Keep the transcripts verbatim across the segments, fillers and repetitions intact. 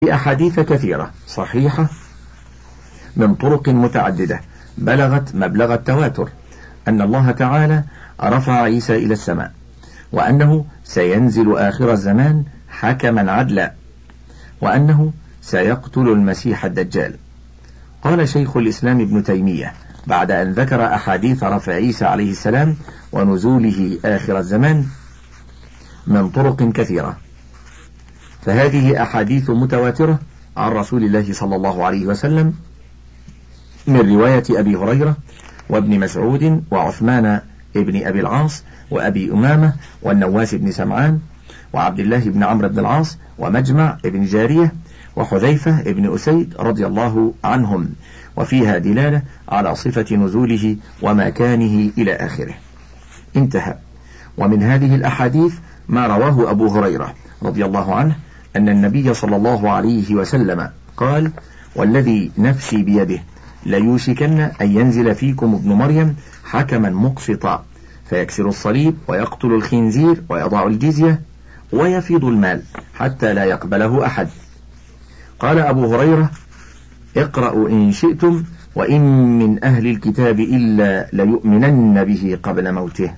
أحاديث كثيرة صحيحة من طرق متعددة بلغت مبلغ التواتر أن الله تعالى رفع عيسى إلى السماء، وأنه سينزل آخر الزمان حكما عدلا، وأنه سيقتل المسيح الدجال. قال شيخ الإسلام ابن تيمية بعد أن ذكر أحاديث رفع عيسى عليه السلام ونزوله آخر الزمان من طرق كثيرة، فهذه أحاديث متواترة عن رسول الله صلى الله عليه وسلم من رواية أبي هريرة وابن مسعود وعثمان ابن أبي العاص وأبي أمامة والنواس بن سمعان وعبد الله بن عمرو بن العاص ومجمع ابن جارية وحذيفة ابن أسيد رضي الله عنهم، وفيها دلالة على صفة نزوله ومكانه إلى آخره. انتهى. ومن هذه الأحاديث ما رواه أبو هريرة رضي الله عنه أن النبي صلى الله عليه وسلم قال: والذي نفسي بيده ليوشكن أن ينزل فيكم ابن مريم حكما مقسطا فيكسر الصليب ويقتل الخنزير ويضع الجزية ويفيض المال حتى لا يقبله أحد. قال أبو هريرة: اقرأوا إن شئتم وإن من أهل الكتاب إلا ليؤمنن به قبل موته.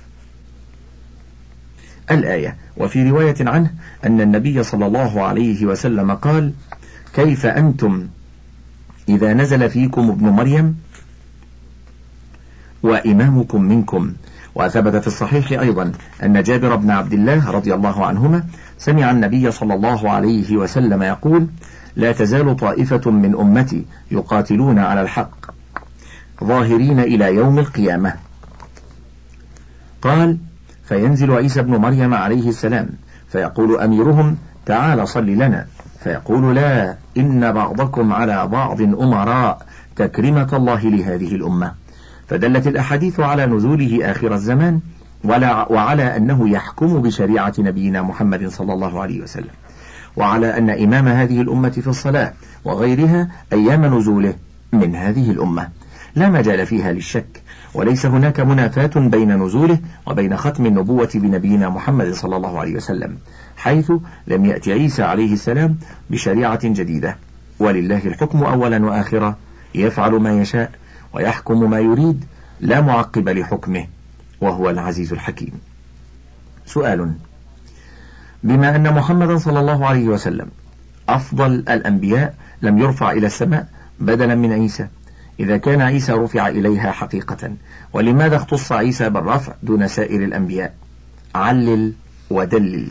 الآية. وفي رواية عنه أن النبي صلى الله عليه وسلم قال: كيف أنتم إذا نزل فيكم ابن مريم وإمامكم منكم. وثبت في الصحيح أيضا أن جابر بن عبد الله رضي الله عنهما سمع النبي صلى الله عليه وسلم يقول: لا تزال طائفة من أمتي يقاتلون على الحق ظاهرين إلى يوم القيامة. قال: فينزل عيسى بن مريم عليه السلام فيقول أميرهم: تعال صل لنا، فيقول: لا، إن بعضكم على بعض أمراء، تكرمة الله لهذه الأمة. فدلت الأحاديث على نزوله آخر الزمان وعلى أنه يحكم بشريعة نبينا محمد صلى الله عليه وسلم، وعلى أن إمام هذه الأمة في الصلاة وغيرها أيام نزوله من هذه الأمة لا مجال فيها للشك، وليس هناك منافاة بين نزوله وبين ختم النبوة بنبينا محمد صلى الله عليه وسلم، حيث لم يأتي عيسى عليه السلام بشريعة جديدة، ولله الحكم أولا وآخرا، يفعل ما يشاء ويحكم ما يريد، لا معقب لحكمه، وهو العزيز الحكيم. سؤال: بما أن محمدا صلى الله عليه وسلم أفضل الأنبياء لم يرفع إلى السماء بدلا من عيسى، إذا كان عيسى رفع إليها حقيقة، ولماذا اختص عيسى بالرفع دون سائر الأنبياء؟ علل ودلل.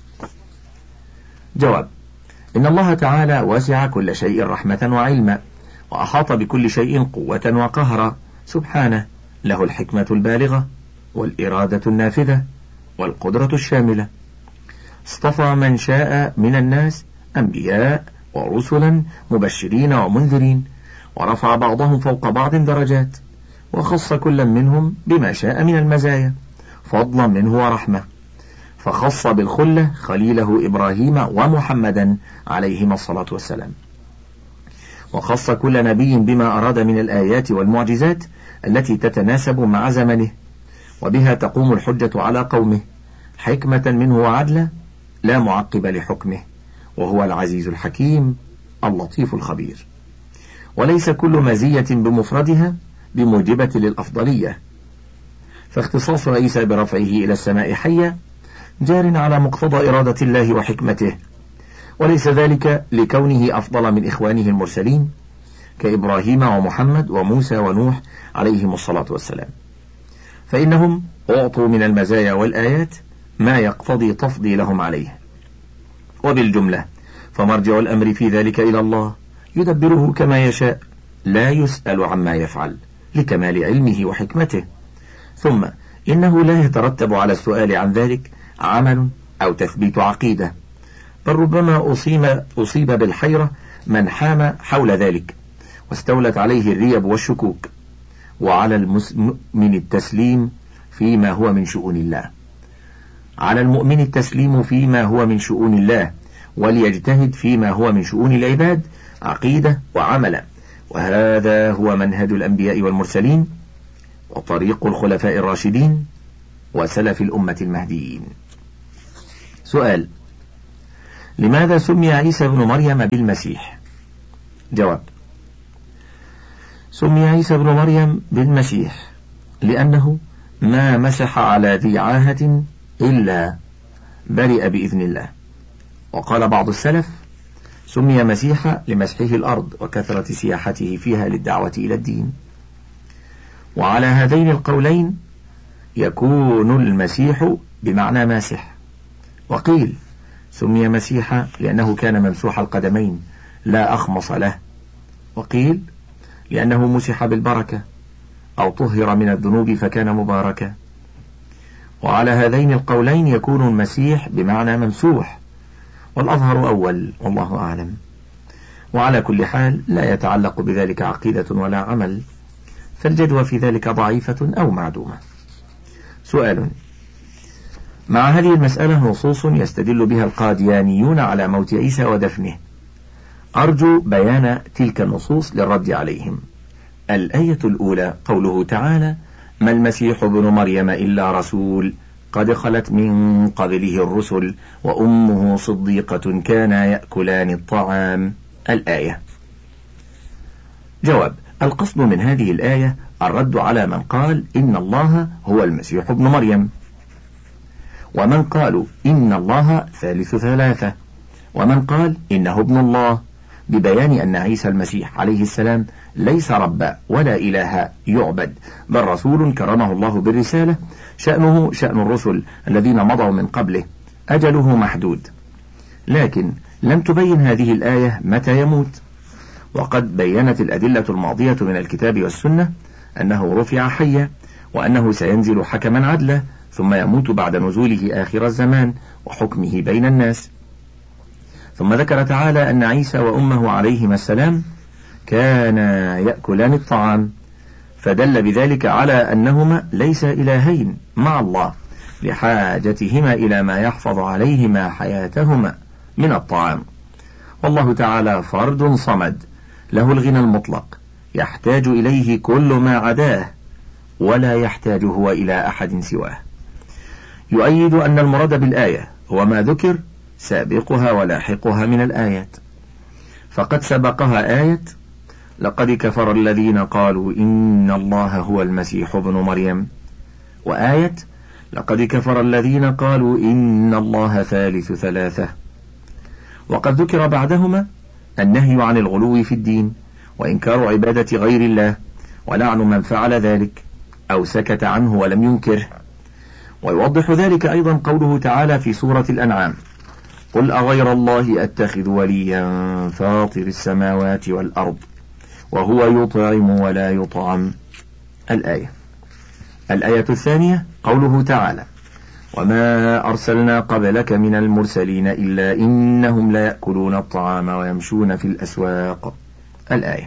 جواب: إن الله تعالى وسع كل شيء رحمة وعلما، وأحاط بكل شيء قوة وقهرا، سبحانه، له الحكمة البالغة والإرادة النافذة والقدرة الشاملة. اصطفى من شاء من الناس أنبياء ورسلا مبشرين ومنذرين، ورفع بعضهم فوق بعض درجات، وخص كل منهم بما شاء من المزايا فضلا منه ورحمة، فخص بالخلة خليله إبراهيم ومحمدا عليهما الصلاة والسلام، وخص كل نبي بما أراد من الآيات والمعجزات التي تتناسب مع زمنه، وبها تقوم الحجة على قومه، حكمة منه وعدلا، لا معقب لحكمه، وهو العزيز الحكيم اللطيف الخبير. وليس كل مزية بمفردها بموجبة للأفضلية، فاختصاص عيسى برفعه إلى السماء حيا جار على مقتضى إرادة الله وحكمته، وليس ذلك لكونه أفضل من إخوانه المرسلين كإبراهيم ومحمد وموسى ونوح عليهم الصلاة والسلام، فإنهم أعطوا من المزايا والآيات ما يقتضي تفضيلهم عليه. وبالجملة فمرجع الأمر في ذلك إلى الله، يدبره كما يشاء، لا يسأل عما يفعل لكمال علمه وحكمته. ثم إنه لا يترتب على السؤال عن ذلك عمل أو تثبيت عقيدة، بل ربما أصيب, أصيب بالحيرة من حام حول ذلك واستولت عليه الريب والشكوك. وعلى المؤمن التسليم فيما هو من شؤون الله على المؤمن التسليم فيما هو من شؤون الله وليجتهد فيما هو من شؤون العباد عقيدة وعملا، وهذا هو منهج الأنبياء والمرسلين وطريق الخلفاء الراشدين وسلف الأمة المهديين. سؤال: لماذا سمي عيسى بن مريم بالمسيح؟ جواب: سمي عيسى بن مريم بالمسيح لأنه ما مسح على ذي عاهة إلا برئ بإذن الله. وقال بعض السلف: سمي مسيحا لمسحه الأرض وكثرة سياحته فيها للدعوة إلى الدين. وعلى هذين القولين يكون المسيح بمعنى ماسح. وقيل سمي مسيحا لأنه كان ممسوح القدمين لا أخمص له، وقيل لأنه مسح بالبركة أو طهر من الذنوب فكان مباركا. وعلى هذين القولين يكون المسيح بمعنى ممسوح، والأظهر أول والله أعلم. وعلى كل حال لا يتعلق بذلك عقيدة ولا عمل، فالجدوى في ذلك ضعيفة أو معدومة. سؤال: مع هذه المسألة نصوص يستدل بها القاديانيون على موت عيسى ودفنه، أرجو بيان تلك النصوص للرد عليهم. الآية الأولى قوله تعالى: ما المسيح ابن مريم إلا رسول قد خلت من قبله الرسل وأمه صديقة كانا يأكلان الطعام. الآية. جواب: القصد من هذه الآية الرد على من قال إن الله هو المسيح ابن مريم، ومن قالوا إن الله ثالث ثلاثة، ومن قال إنه ابن الله، ببيان أن عيسى المسيح عليه السلام ليس ربا ولا إله يعبد، بل رسول كرمه الله بالرسالة، شأنه شأن الرسل الذين مضوا من قبله، أجله محدود. لكن لم تبين هذه الآية متى يموت، وقد بينت الأدلة الماضية من الكتاب والسنة أنه رفع حيا، وأنه سينزل حكما عدلا، ثم يموت بعد نزوله آخر الزمان وحكمه بين الناس. ثم ذكر تعالى أن عيسى وأمه عليهما السلام كانا يأكلان الطعام، فدل بذلك على أنهما ليس إلهين مع الله لحاجتهما إلى ما يحفظ عليهما حياتهما من الطعام. والله تعالى فرد صمد له الغنى المطلق، يحتاج إليه كل ما عداه، ولا يحتاج هو إلى أحد سواه. يؤيد أن المراد بالآية هو ما ذكر سابقها ولاحقها من الآيات، فقد سبقها آية: لقد كفر الذين قالوا إن الله هو المسيح ابن مريم، وآية: لقد كفر الذين قالوا إن الله ثالث ثلاثة. وقد ذكر بعدهما النهي عن الغلو في الدين، وإنكار عبادة غير الله، ولعن من فعل ذلك أو سكت عنه ولم ينكره. ويوضح ذلك أيضا قوله تعالى في سورة الأنعام: قل أغير الله أتخذ وليا فاطر السماوات والأرض وهو يطعم ولا يطعم. الآية. الآية الثانية قوله تعالى: وما أرسلنا قبلك من المرسلين إلا إنهم ليأكلون الطعام ويمشون في الأسواق. الآية.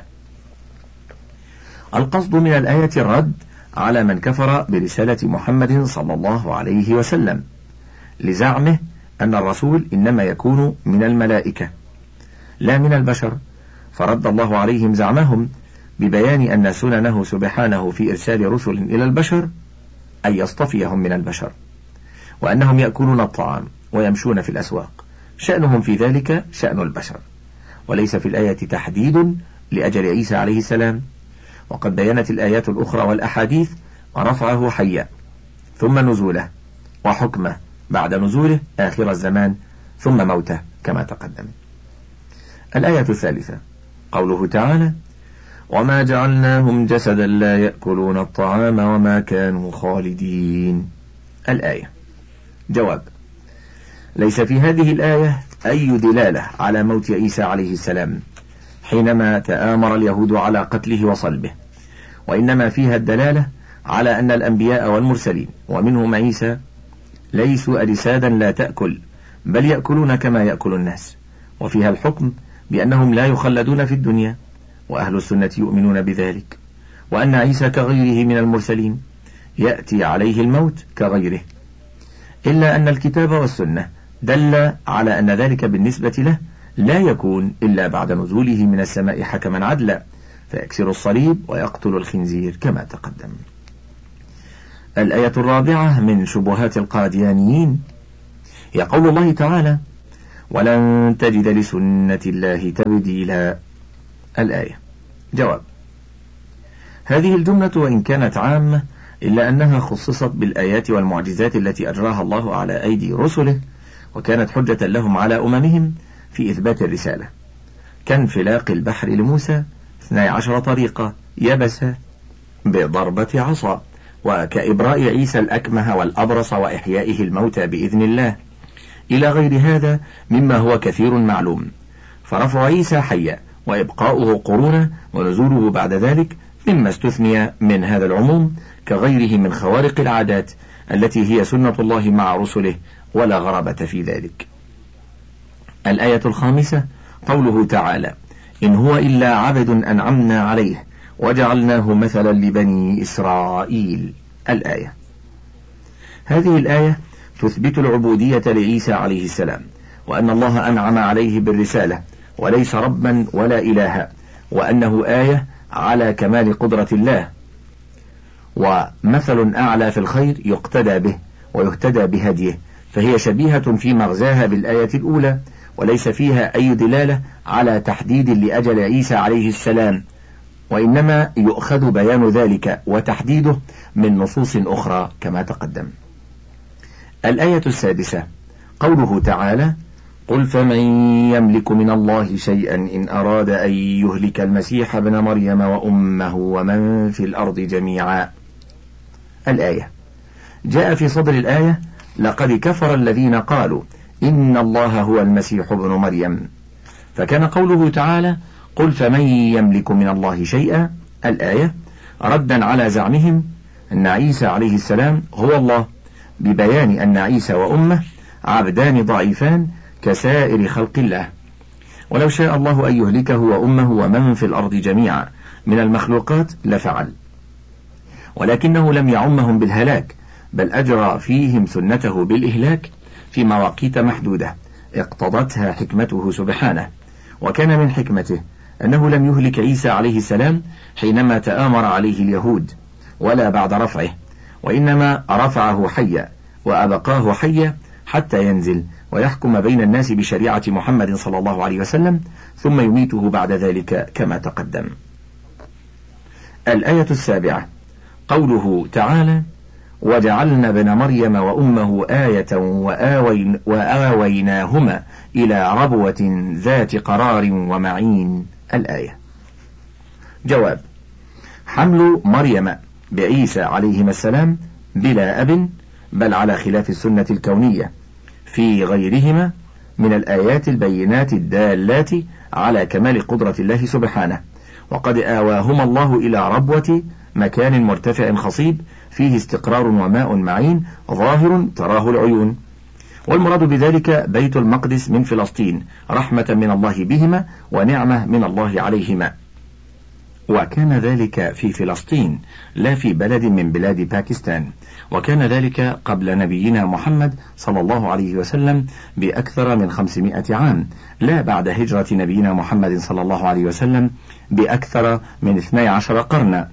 القصد من الآية الرد على من كفر برسالة محمد صلى الله عليه وسلم لزعمه أن الرسول إنما يكون من الملائكة لا من البشر، فرد الله عليهم زعمهم ببيان أن سننه سبحانه في إرسال رسل إلى البشر أن يصطفيهم من البشر، وأنهم يأكلون الطعام ويمشون في الأسواق، شأنهم في ذلك شأن البشر، وليس في الآية تحديد لأجل عيسى عليه السلام. وقد بينت الآيات الأخرى والأحاديث رفعه حيا، ثم نزوله، وحكمه بعد نزوله آخر الزمان، ثم موته كما تقدم. الآية الثالثة قوله تعالى: وما جعلناهم جسدا لا يأكلون الطعام وما كانوا خالدين. الآية. جواب: ليس في هذه الآية أي دلالة على موت عيسى عليه السلام حينما تآمر اليهود على قتله وصلبه، وإنما فيها الدلالة على أن الأنبياء والمرسلين ومنهم عيسى ليسوا أجسادا لا تأكل، بل يأكلون كما يأكل الناس، وفيها الحكم بأنهم لا يخلدون في الدنيا، وأهل السنة يؤمنون بذلك، وأن عيسى كغيره من المرسلين يأتي عليه الموت كغيره، إلا أن الكتاب والسنة دل على أن ذلك بالنسبة له لا يكون إلا بعد نزوله من السماء حكما عدلا، فيكسر الصليب ويقتل الخنزير كما تقدم. الآية الرابعة من شبهات القاديانيين هي قول الله تعالى: ولن تجد لسنة الله تبديلا. الآية. جواب: هذه الجملة وإن كانت عامة إلا أنها خصصت بالآيات والمعجزات التي أجراها الله على أيدي رسله، وكانت حجة لهم على أممهم في إثبات الرسالة، كانفلاق البحر لموسى اثني عشر طريقة يبسة بضربة عصا، وكإبراء عيسى الأكمه والأبرص وإحيائه الموتى بإذن الله، إلى غير هذا مما هو كثير معلوم. فرفع عيسى حيا وإبقاؤه قرونا ونزوله بعد ذلك مما استثني من هذا العموم، كغيره من خوارق العادات التي هي سنة الله مع رسله، ولا غرابة في ذلك. الآية الخامسة قوله تعالى: إن هو إلا عبد أنعمنا عليه وجعلناه مثلا لبني إسرائيل. الآية. هذه الآية تثبت العبودية لعيسى عليه السلام، وأن الله أنعم عليه بالرسالة وليس ربا ولا إلها، وأنه آية على كمال قدرة الله، ومثل أعلى في الخير يقتدى به ويهتدى بهديه، فهي شبيهة في مغزاها بالآية الأولى، وليس فيها أي دلالة على تحديد لأجل عيسى عليه السلام، وإنما يؤخذ بيان ذلك وتحديده من نصوص أخرى كما تقدم. الآية السادسة قوله تعالى: قل فمن يملك من الله شيئا إن أراد أن يهلك المسيح ابن مريم وأمه ومن في الأرض جميعا. الآية. جاء في صدر الآية: لقد كفر الذين قالوا إن الله هو المسيح ابن مريم، فكان قوله تعالى: قل فمن يملك من الله شيئا، الآية، ردا على زعمهم أن عيسى عليه السلام هو الله، ببيان أن عيسى وأمه عبدان ضعيفان كسائر خلق الله، ولو شاء الله أن يهلكه وأمه ومن في الأرض جميعا من المخلوقات لفعل، ولكنه لم يعمهم بالهلاك، بل أجرى فيهم سنته بالإهلاك في مواقيت محدودة اقتضتها حكمته سبحانه. وكان من حكمته أنه لم يهلك عيسى عليه السلام حينما تآمر عليه اليهود ولا بعد رفعه، وإنما رفعه حيا وأبقاه حيا حتى ينزل ويحكم بين الناس بشريعة محمد صلى الله عليه وسلم، ثم يميته بعد ذلك كما تقدم. الآية السابعة قوله تعالى: وجعلنا ابن مريم وأمه آية وآوين وآويناهما إلى ربوة ذات قرار ومعين. الآية. جواب: حمل مريم بعيسى عليهما السلام بلا أب، بل على خلاف السنة الكونية في غيرهما من الآيات البينات الدالات على كمال قدرة الله سبحانه، وقد آواهما الله إلى ربوة مكان مرتفع خصيب فيه استقرار وماء معين ظاهر تراه العيون، والمراد بذلك بيت المقدس من فلسطين رحمة من الله بهما ونعمة من الله عليهما، وكان ذلك في فلسطين لا في بلد من بلاد باكستان، وكان ذلك قبل نبينا محمد صلى الله عليه وسلم بأكثر من خمسمائة عام، لا بعد هجرة نبينا محمد صلى الله عليه وسلم بأكثر من اثني عشر قرنا.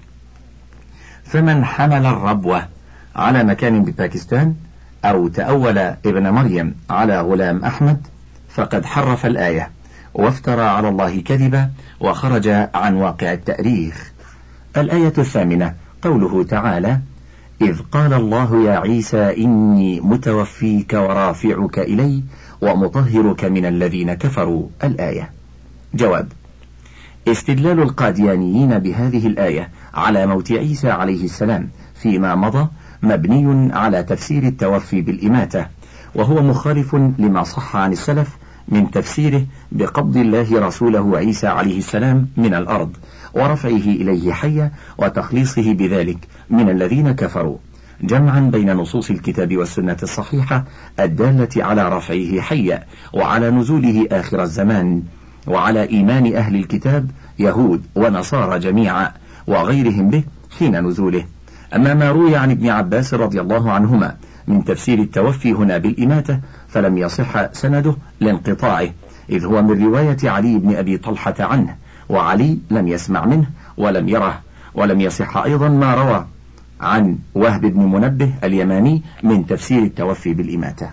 فمن حمل الربوة على مكان بباكستان أو تأول ابن مريم على غلام أحمد فقد حرف الآية وافترى على الله كذبا وخرج عن واقع التأريخ. الآية الثامنة قوله تعالى: إذ قال الله يا عيسى إني متوفيك ورافعك إلي ومطهرك من الذين كفروا. الآية. جواب: استدلال القاديانيين بهذه الآية على موت عيسى عليه السلام فيما مضى مبني على تفسير التوفي بالإماتة، وهو مخالف لما صح عن السلف من تفسيره بقبض الله رسوله عيسى عليه السلام من الأرض ورفعه إليه حيا وتخليصه بذلك من الذين كفروا، جمعا بين نصوص الكتاب والسنة الصحيحة الدالة على رفعه حيا وعلى نزوله آخر الزمان، وعلى إيمان أهل الكتاب يهود ونصارى جميعا وغيرهم به حين نزوله. أما ما روي عن ابن عباس رضي الله عنهما من تفسير التوفي هنا بالإماتة فلم يصح سنده لانقطاعه، إذ هو من رواية علي بن أبي طلحة عنه، وعلي لم يسمع منه ولم يره. ولم يصح أيضا ما روى عن وهب بن منبه اليماني من تفسير التوفي بالإماتة.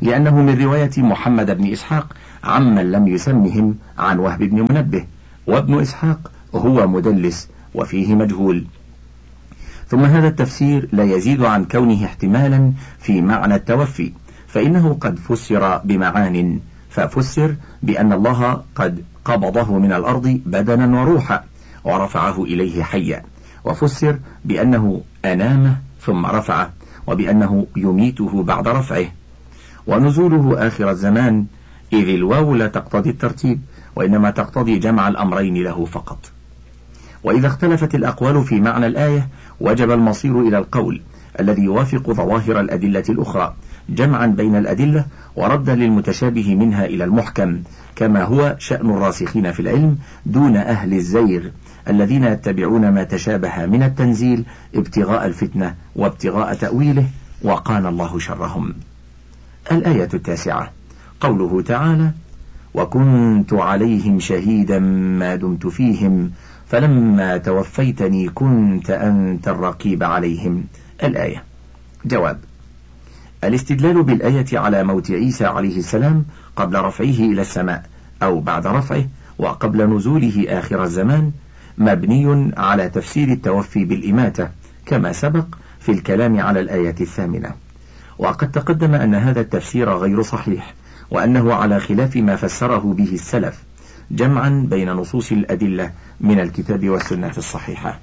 لأنه من رواية محمد بن إسحاق عمن لم يسمهم عن وهب بن منبه، وابن إسحاق هو مدلس وفيه مجهول. ثم هذا التفسير لا يزيد عن كونه احتمالا في معنى التوفي، فإنه قد فسر بمعان، ففسر بأن الله قد قبضه من الأرض بدنا وروحا ورفعه إليه حيا، وفسر بأنه أنامه ثم رفعه، وبأنه يميته بعد رفعه، ونزوله آخر الزمان، إذ الواو لا تقتضي الترتيب وإنما تقتضي جمع الأمرين له فقط. وإذا اختلفت الأقوال في معنى الآية وجب المصير إلى القول الذي يوافق ظواهر الأدلة الأخرى، جمعا بين الأدلة وردا للمتشابه منها إلى المحكم، كما هو شأن الراسخين في العلم دون أهل الزيغ الذين يتبعون ما تشابه من التنزيل ابتغاء الفتنة وابتغاء تأويله، وقان الله شرهم. الآية التاسعة قوله تعالى: وكنت عليهم شهيدا ما دمت فيهم فلما توفيتني كنت أنت الرقيب عليهم. الآية. جواب: الاستدلال بالآية على موت عيسى عليه السلام قبل رفعه إلى السماء أو بعد رفعه وقبل نزوله آخر الزمان مبني على تفسير التوفي بالإماتة كما سبق في الكلام على الآية الثامنة، وقد تقدم أن هذا التفسير غير صحيح، وأنه على خلاف ما فسره به السلف، جمعا بين نصوص الأدلة من الكتاب والسنة الصحيحة.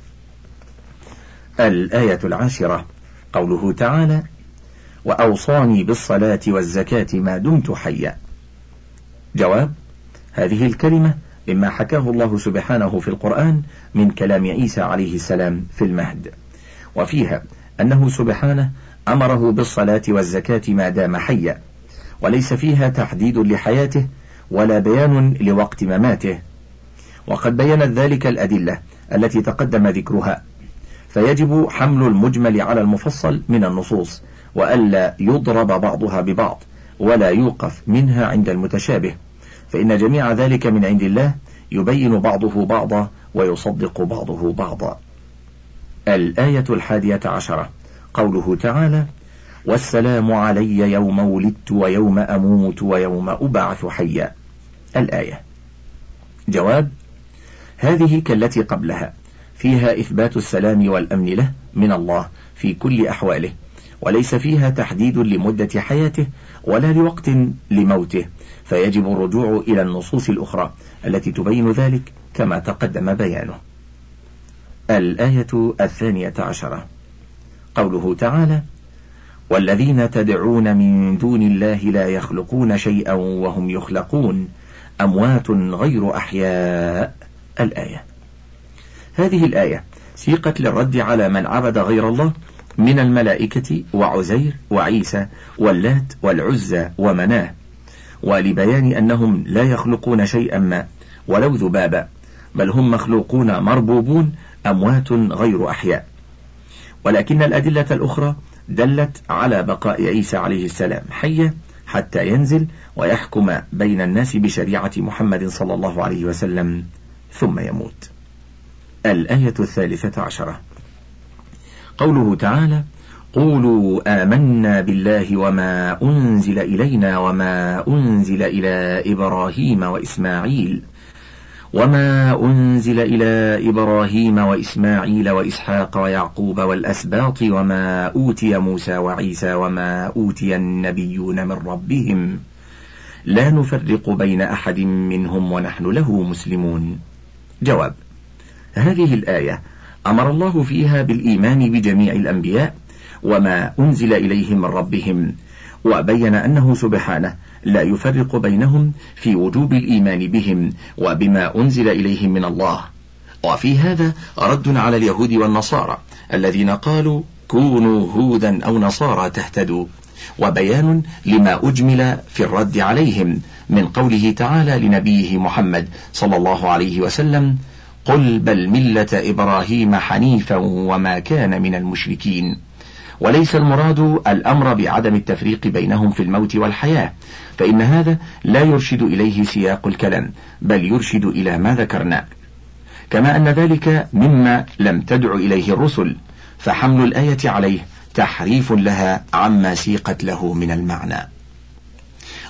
الآية العاشرة قوله تعالى: وأوصاني بالصلاة والزكاة ما دمت حيا. جواب: هذه الكلمة مما حكاه الله سبحانه في القرآن من كلام عيسى عليه السلام في المهد، وفيها أنه سبحانه أمره بالصلاة والزكاة ما دام حيا، وليس فيها تحديد لحياته ولا بيان لوقت مماته، وقد بينت ذلك الأدلة التي تقدم ذكرها، فيجب حمل المجمل على المفصل من النصوص، وألا يضرب بعضها ببعض ولا يوقف منها عند المتشابه، فإن جميع ذلك من عند الله يبين بعضه بعضا ويصدق بعضه بعضا. الآية الحادية عشرة قوله تعالى: والسلام علي يوم ولدت ويوم أموت ويوم أبعث حيا. الآية. جواب: هذه كالتي قبلها فيها إثبات السلام والأمن له من الله في كل أحواله، وليس فيها تحديد لمدة حياته ولا لوقت لموته، فيجب الرجوع إلى النصوص الأخرى التي تبين ذلك كما تقدم بيانه. الآية الثانية عشرة قوله تعالى: والذين تدعون من دون الله لا يخلقون شيئا وهم يخلقون أموات غير أحياء. الآية. هذه الآية سيقت للرد على من عبد غير الله من الملائكة وعزير وعيسى واللات والعزى ومناه، ولبيان أنهم لا يخلقون شيئا ما ولو ذبابا، بل هم مخلوقون مربوبون أموات غير أحياء. ولكن الأدلة الأخرى دلت على بقاء عيسى عليه السلام حيا حتى ينزل ويحكم بين الناس بشريعة محمد صلى الله عليه وسلم ثم يموت. الآية الثالثة عشرة قوله تعالى: قولوا آمنا بالله وما أنزل إلينا وما أنزل إلى إبراهيم وإسماعيل وما أنزل إلى إبراهيم وإسماعيل وإسحاق ويعقوب والأسباط وما أوتي موسى وعيسى وما أوتي النبيون من ربهم لا نفرق بين أحد منهم ونحن له مسلمون. جواب: هذه الآية أمر الله فيها بالإيمان بجميع الأنبياء وما أنزل إليهم من ربهم، وبين أنه سبحانه لا يفرق بينهم في وجوب الإيمان بهم وبما أنزل إليهم من الله. وفي هذا رد على اليهود والنصارى الذين قالوا كونوا هودا أو نصارى تهتدوا، وبيان لما أجمل في الرد عليهم من قوله تعالى لنبيه محمد صلى الله عليه وسلم: قل بل ملة إبراهيم حنيفا وما كان من المشركين. وليس المراد الأمر بعدم التفريق بينهم في الموت والحياة، فإن هذا لا يرشد إليه سياق الكلام، بل يرشد إلى ما ذكرنا، كما أن ذلك مما لم تدع إليه الرسل، فحمل الآية عليه تحريف لها عما سيقت له من المعنى.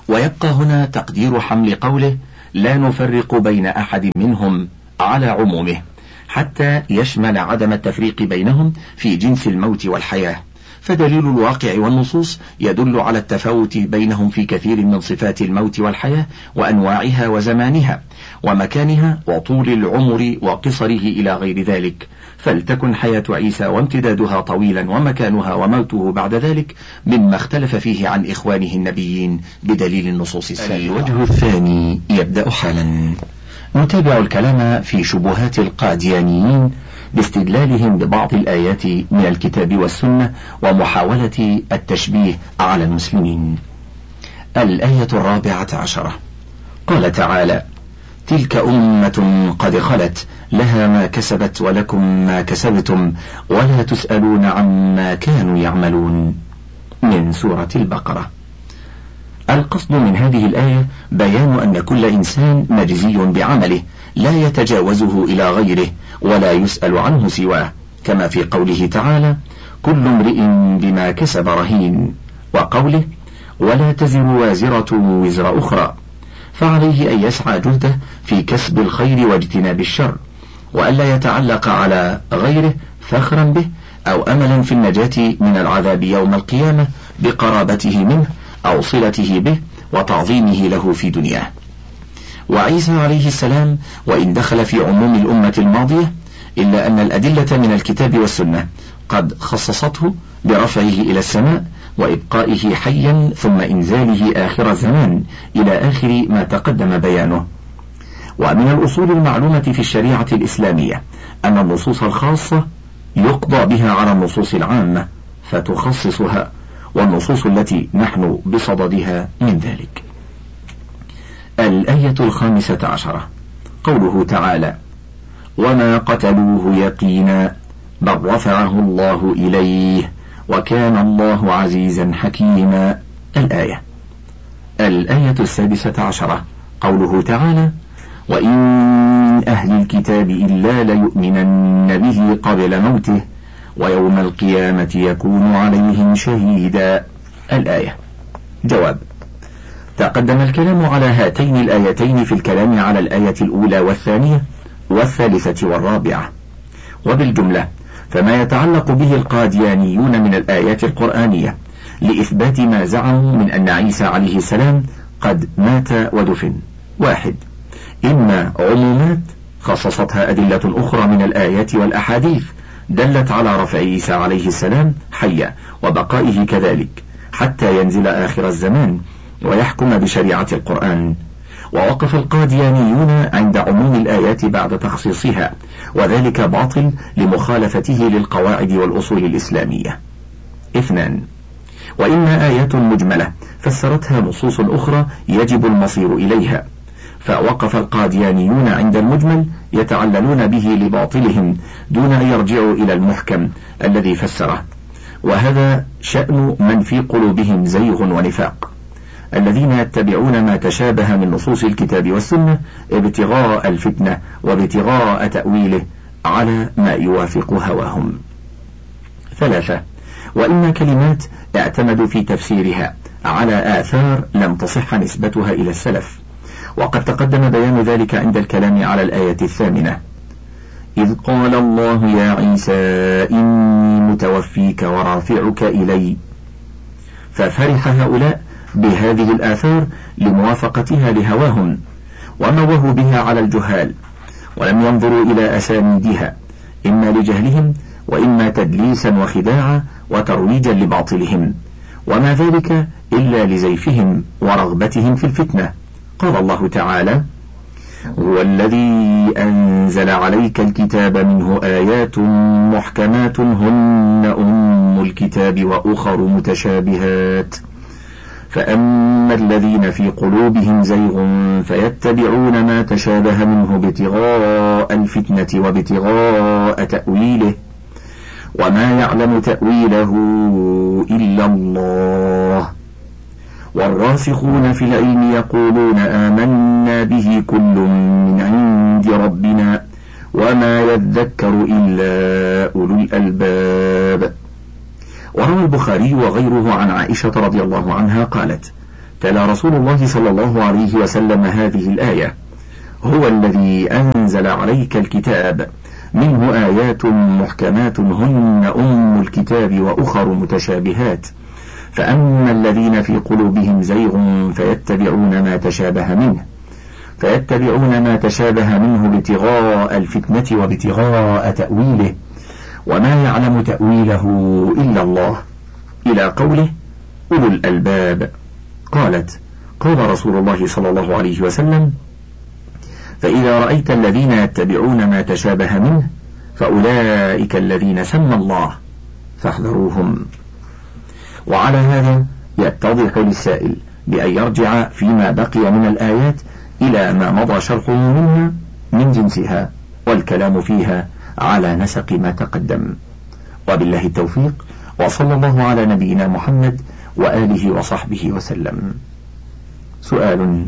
ويبقى هنا تقدير حمل قوله لا نفرق بين أحد منهم على عمومه، حتى يشمل عدم التفريق بينهم في جنس الموت والحياة، فدليل الواقع والنصوص يدل على التفاوت بينهم في كثير من صفات الموت والحياة وأنواعها وزمانها ومكانها وطول العمر وقصره إلى غير ذلك، فلتكن حياة عيسى وامتدادها طويلا ومكانها وموته بعد ذلك مما اختلف فيه عن إخوانه النبيين بدليل النصوص السابقة. الوجه الثاني يبدأ حالا. نتابع الكلام في شبهات القاديانيين باستدلالهم ببعض الآيات من الكتاب والسنة ومحاولة التشبيه على المسلمين. الآية الرابعة عشرة قال تعالى: تلك أمة قد خلت لها ما كسبت ولكم ما كسبتم ولا تسألون عما كانوا يعملون، من سورة البقرة. القصد من هذه الآية بيان أن كل إنسان مجزي بعمله لا يتجاوزه إلى غيره ولا يسأل عنه سواه، كما في قوله تعالى: كل امرئ بما كسب رهين، وقوله: ولا تزر وازرة وزر أخرى، فعليه أن يسعى جهده في كسب الخير واجتناب الشر، وألا يتعلق على غيره فخرا به أو أملا في النجاة من العذاب يوم القيامة بقرابته منه أو صلته به وتعظيمه له في دنياه. وعيسى عليه السلام وإن دخل في عموم الأمة الماضية إلا أن الأدلة من الكتاب والسنة قد خصصته برفعه إلى السماء وإبقائه حيا ثم إنزاله آخر الزمان إلى آخر ما تقدم بيانه. ومن الأصول المعلومة في الشريعة الإسلامية أن النصوص الخاصة يقضى بها على النصوص العامة فتخصصها، والنصوص التي نحن بصددها من ذلك. الآية الخامسة عشرة قوله تعالى: وما قتلوه يقينا بل رفعه الله إليه وكان الله عزيزا حكيما، الآية. الآية السادسة عشرة قوله تعالى: وإن أهل الكتاب إلا ليؤمنن به قبل موته ويوم القيامة يكون عليهم شهيدا، الآية. جواب: تقدم الكلام على هاتين الآيتين في الكلام على الآية الأولى والثانية والثالثة والرابعة، وبالجملة فما يتعلق به القاديانيون من الآيات القرآنية لإثبات ما زعموا من أن عيسى عليه السلام قد مات ودفن: واحد، إما عمومات خصصتها أدلة أخرى من الآيات والأحاديث دلت على رفع عيسى عليه السلام حيا وبقائه كذلك حتى ينزل آخر الزمان ويحكم بشريعة القرآن، ووقف القاديانيون عند عموم الآيات بعد تخصيصها، وذلك باطل لمخالفته للقواعد والأصول الإسلامية. اثنان، وإما آيات مجملة فسرتها نصوص أخرى يجب المصير إليها، فوقف القاديانيون عند المجمل يتعللون به لباطلهم دون أن يرجعوا إلى المحكم الذي فسره، وهذا شأن من في قلوبهم زيغ ونفاق، الذين يتبعون ما تشابه من نصوص الكتاب والسنة ابتغاء الفتنة وابتغاء تأويله على ما يوافق هواهم. ثلاثة، وإما كلمات اعتمدوا في تفسيرها على آثار لم تصح نسبتها إلى السلف، وقد تقدم بيان ذلك عند الكلام على الآية الثامنة: إذ قال الله يا عيسى إني متوفيك ورافعك إلي، ففرح هؤلاء بهذه الآثار لموافقتها لهواهم وموهوا بها على الجهال، ولم ينظروا إلى أسانيدها إما لجهلهم وإما تدليسا وخداعا وترويجا لباطلهم، وما ذلك إلا لزيفهم ورغبتهم في الفتنة. قال الله تعالى: هو الذي أنزل عليك الكتاب منه آيات محكمات هن أم الكتاب وأخر متشابهات، فأما الذين في قلوبهم زيغ فيتبعون ما تشابه منه ابتغاء الفتنة وابتغاء تأويله وما يعلم تأويله إلا الله، والراسخون في العلم يقولون آمنا به كل من عند ربنا وما يذكر إلا أولو الألباب. وروى البخاري وغيره عن عائشة رضي الله عنها قالت: تلا رسول الله صلى الله عليه وسلم هذه الآية: هو الذي أنزل عليك الكتاب منه آيات محكمات هن أم الكتاب وأخر متشابهات فأما الذين في قلوبهم زيغ فيتبعون ما تشابه منه فيتبعون ما تشابه منه ابتغاء الفتنة وابتغاء تأويله وما يعلم تأويله إلا الله، إلى قوله: أولو الألباب. قالت: قال رسول الله صلى الله عليه وسلم: فإذا رأيت الذين يتبعون ما تشابه منه فأولئك الذين سمى الله فاحذروهم. وعلى هذا يتضح للسائل بأن يرجع فيما بقي من الآيات إلى ما مضى شرحه منها من جنسها والكلام فيها على نسق ما تقدم. وبالله التوفيق، وصلى الله على نبينا محمد وآله وصحبه وسلم. سؤال: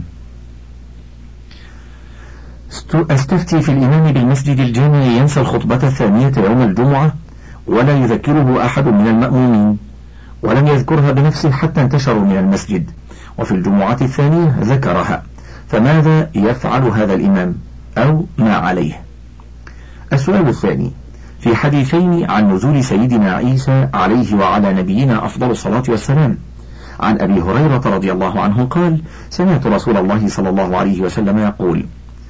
أستفتي في الإمام بالمسجد الجامع ينسى الخطبة الثانية يوم الجمعة ولا يذكره أحد من المأمومين، ولم يذكرها بنفسه حتى انتشروا من المسجد، وفي الجمعة الثانية ذكرها، فماذا يفعل هذا الإمام أو ما عليه؟ السؤال الثاني: في حديثين عن نزول سيدنا عيسى عليه وعلى نبينا أفضل الصلاة والسلام، عن أبي هريرة رضي الله عنه قال: سمعت رسول الله صلى الله عليه وسلم يقول: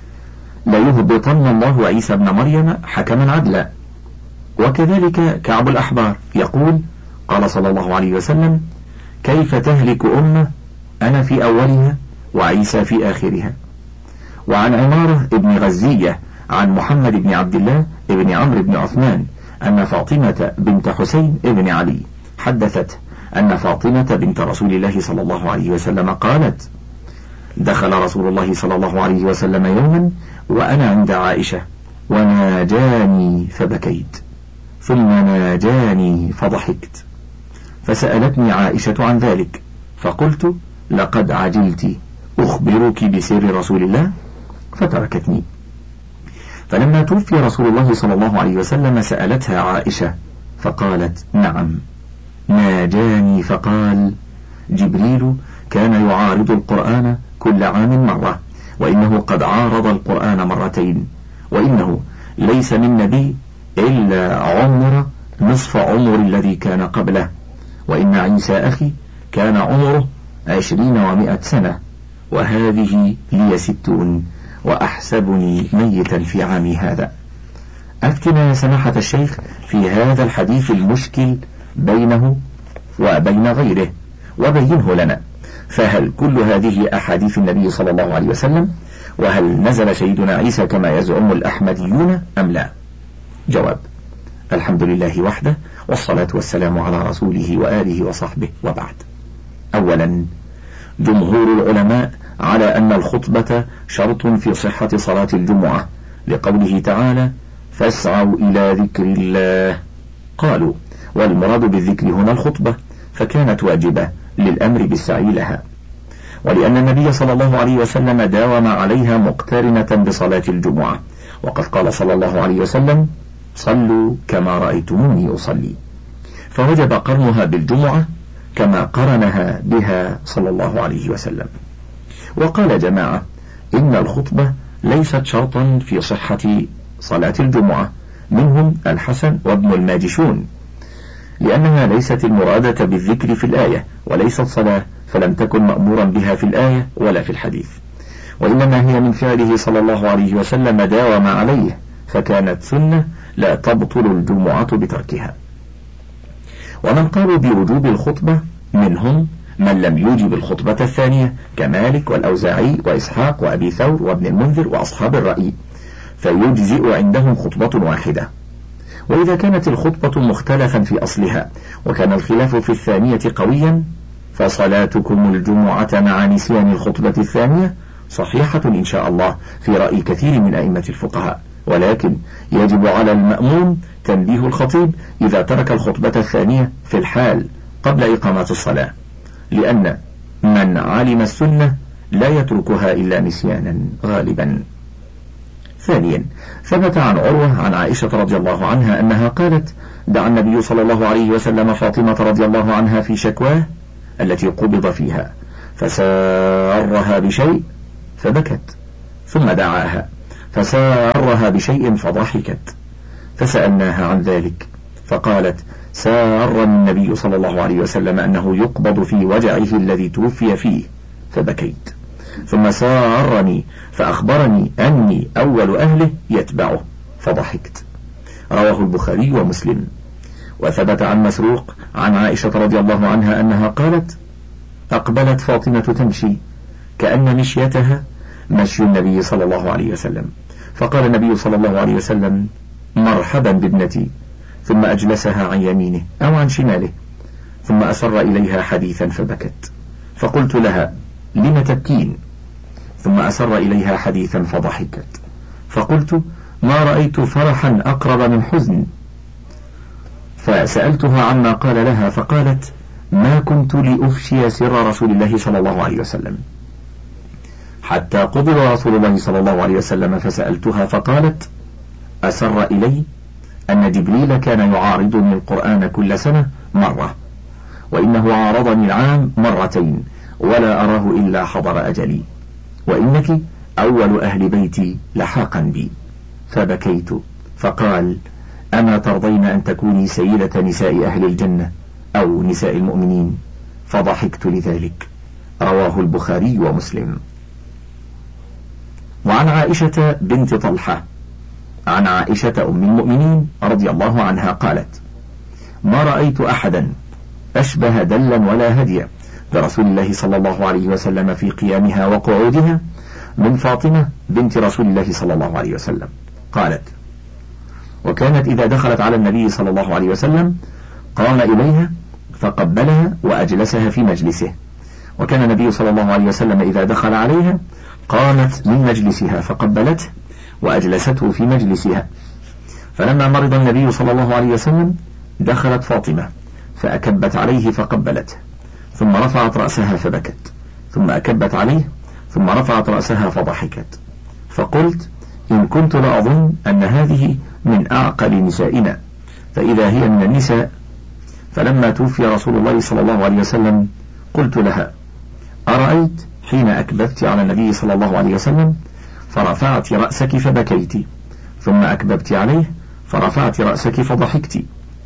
ليهبطن الله عيسى ابن مريم حكما عدلا. وكذلك كعب الأحبار يقول: قال صلى الله عليه وسلم: كيف تهلك أمة أنا في أولها وعيسى في آخرها. وعن عمارة ابن غزية عن محمد بن عبد الله ابن عمرو بن عثمان أن فاطمة بنت حسين ابن علي حدثت أن فاطمة بنت رسول الله صلى الله عليه وسلم قالت: دخل رسول الله صلى الله عليه وسلم يوما وأنا عند عائشة وناجاني فبكيت، ثم ناجاني فضحكت، فسألتني عائشة عن ذلك، فقلت: لقد عجلت، أخبرك بسر رسول الله؟ فتركتني. فلما توفي رسول الله صلى الله عليه وسلم سألتها عائشة فقالت: نعم، ناجاني فقال: جبريل كان يعارض القرآن كل عام مرة، وإنه قد عارض القرآن مرتين، وإنه ليس من نبي إلا عمر نصف عمر الذي كان قبله، وإن عيسى أخي كان عمره عشرين ومائة سنة، وهذه لي ستون، وأحسبني ميتا في عامي هذا. أفتنا يا سماحة الشيخ في هذا الحديث المشكل بينه وبين غيره وبينه لنا، فهل كل هذه أحاديث النبي صلى الله عليه وسلم؟ وهل نزل سيدنا عيسى كما يزعم الأحمديون أم لا؟ جواب: الحمد لله وحده، والصلاة والسلام على رسوله وآله وصحبه، وبعد. أولا، جمهور العلماء على أن الخطبة شرط في صحة صلاة الجمعة، لقوله تعالى: فاسعوا إلى ذكر الله. قالوا: والمراد بالذكر هنا الخطبة، فكانت واجبة للأمر بالسعي لها، ولأن النبي صلى الله عليه وسلم داوم عليها مقترنة بصلاة الجمعة، وقد قال صلى الله عليه وسلم: صلوا كما رأيتموني أصلي، فوجب قرنها بالجمعة كما قرنها بها صلى الله عليه وسلم. وقال جماعة: إن الخطبة ليست شرطا في صحة صلاة الجمعة، منهم الحسن وابن الماجشون، لأنها ليست المرادة بالذكر في الآية، وليست صلاة، فلم تكن مأمورا بها في الآية ولا في الحديث، وإنما هي من فعله صلى الله عليه وسلم داوم عليه، فكانت سنة لا تبطل الجمعة بتركها. ومن قالوا بوجوب الخطبة منهم من لم يوجب الخطبة الثانية كمالك والأوزاعي وإسحاق وأبي ثور وابن المنذر وأصحاب الرأي، فيجزئ عندهم خطبة واحدة. وإذا كانت الخطبة مختلفا في أصلها وكان الخلاف في الثانية قويا، فصلاتكم الجمعة مع نسيان الخطبة الثانية صحيحة إن شاء الله في رأي كثير من أئمة الفقهاء، ولكن يجب على المأموم تنبيه الخطيب إذا ترك الخطبة الثانية في الحال قبل إقامة الصلاة، لأن من علم السنة لا يتركها إلا نسيانا غالبا. ثانيا، ثبت عن عروة عن عائشة رضي الله عنها أنها قالت: دعا النبي صلى الله عليه وسلم فاطمة رضي الله عنها في شكواه التي قبض فيها، فسارها بشيء فبكت، ثم دعاها فسارها بشيء فضحكت، فسألناها عن ذلك فقالت: سار النبي صلى الله عليه وسلم أنه يقبض في وجعه الذي توفي فيه فبكيت، ثم سارني فأخبرني أني أول أهله يتبعه فضحكت. رواه البخاري ومسلم. وثبت عن مسروق عن عائشة رضي الله عنها أنها قالت: أقبلت فاطمة تمشي كأن مشيتها مشي النبي صلى الله عليه وسلم، فقال النبي صلى الله عليه وسلم: مرحبا بابنتي، ثم أجلسها عن يمينه أو عن شماله، ثم أسر إليها حديثا فبكت، فقلت لها: لم تبكين؟ ثم أسر إليها حديثا فضحكت، فقلت: ما رأيت فرحا أقرب من حزن، فسألتها عما قال لها فقالت: ما كنت لأفشي سر رسول الله صلى الله عليه وسلم حتى قبض رسول الله صلى الله عليه وسلم، فسألتها فقالت: أسر إلي أن جبريل كان يعارضني القرآن كل سنة مرة، وإنه عارضني العام مرتين، ولا أراه إلا حضر أجلي، وإنك أول أهل بيتي لحاقا بي. فبكيت، فقال: أما ترضين أن تكوني سيدة نساء أهل الجنة أو نساء المؤمنين؟ فضحكت لذلك. رواه البخاري ومسلم. وعن عائشة بنت طلحة عن عائشة أم المؤمنين رضي الله عنها قالت: ما رأيت أحدا أشبه دلا ولا هديا برسول الله صلى الله عليه وسلم في قيامها وقعودها من فاطمة بنت رسول الله صلى الله عليه وسلم. قالت: وكانت إذا دخلت على النبي صلى الله عليه وسلم قام إليها فقبلها وأجلسها في مجلسه، وكان النبي صلى الله عليه وسلم إذا دخل عليها قامت من مجلسها فقبلته وأجلسته في مجلسها. فلما مرض النبي صلى الله عليه وسلم دخلت فاطمة فأكبت عليه فقبلته، ثم رفعت رأسها فبكت، ثم أكبت عليه ثم رفعت رأسها فضحكت، فقلت: إن كنت لأظن أن هذه من أعقل نسائنا، فإذا هي من النساء. فلما توفي رسول الله صلى الله عليه وسلم قلت لها: أرأيت حين أكببت على النبي صلى الله عليه وسلم فرفعت رأسك فبكيت، ثم أكببت عليه فرفعت رأسك فضحكت،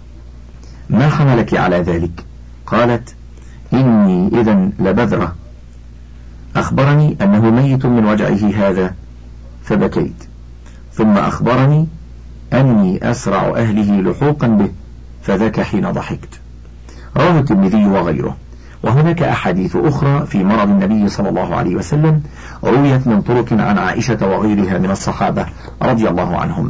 ما حملك على ذلك؟ قالت: إني إذن لبذرة، أخبرني أنه ميت من وجعه هذا فبكيت، ثم أخبرني أني أسرع أهله لحوقا به فذاك حين ضحكت. رواه الترمذي وغيره. وهناك أحاديث أخرى في مرض النبي صلى الله عليه وسلم رويت من طرق عن عائشة وغيرها من الصحابة رضي الله عنهم.